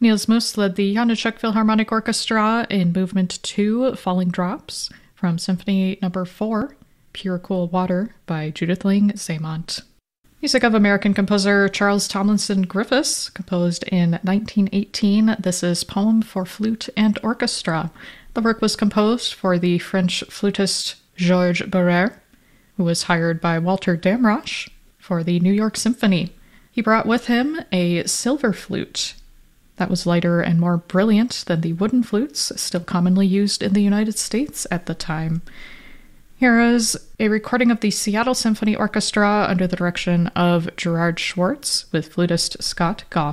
Niels Moos led the Januszek Philharmonic Orchestra in Movement 2, Falling Drops, from Symphony No. 4, Pure Cool Water, by Judith Ling Zaymont. Music of American composer Charles Tomlinson Griffiths, composed in 1918. This is Poem for Flute and Orchestra. The work was composed for the French flutist Georges Barrère, who was hired by Walter Damrosch for the New York Symphony. He brought with him a silver flute that was lighter and more brilliant than the wooden flutes still commonly used in the United States at the time. Here is a recording of the Seattle Symphony Orchestra under the direction of Gerard Schwartz with flutist Scott Goff.